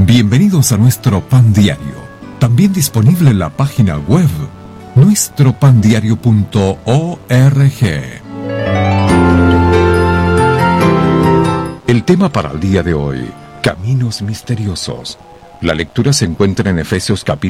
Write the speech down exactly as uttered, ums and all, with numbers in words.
Bienvenidos a nuestro Pan Diario, también disponible en la página web nuestro pan diario punto org. El tema para el día de hoy: Caminos misteriosos. La lectura se encuentra en Efesios capítulo